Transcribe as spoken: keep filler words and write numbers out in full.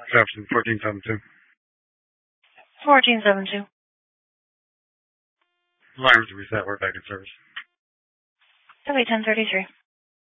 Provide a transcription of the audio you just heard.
Jefferson, fourteen seventy-two. fourteen seventy-two. Line was reset. We're back in service. W ten thirty-three.